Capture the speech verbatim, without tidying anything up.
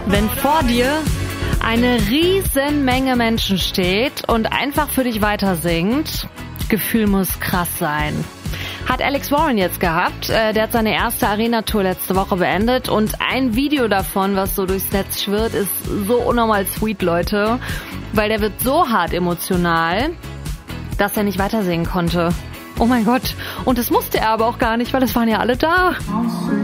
Wenn vor dir eine riesen Menge Menschen steht und einfach für dich weiter singt, Gefühl muss krass sein. Hat Alex Warren jetzt gehabt. Der hat seine erste Arena-Tour letzte Woche beendet und ein Video davon, was so durchs Netz schwirrt, ist so unnormal sweet, Leute, weil der wird so hart emotional, dass er nicht weiter singen konnte. Oh mein Gott. Und das musste er aber auch gar nicht, weil es waren ja alle da.